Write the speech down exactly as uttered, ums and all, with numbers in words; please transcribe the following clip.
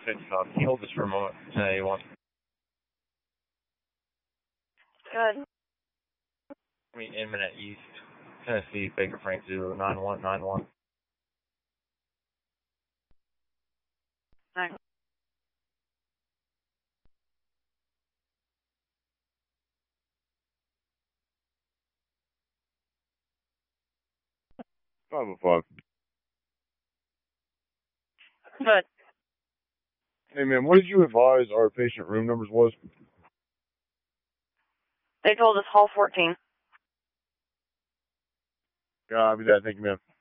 six off. Can you hold this for a moment? Uh, you want? Good. I mean, Inman East, Tennessee, Baker Frank zero nine one nine one. Nine. five oh five. Good. Hey, man, what did you advise our patient room numbers was? They told us hall fourteen. Copy that. Thank you, man.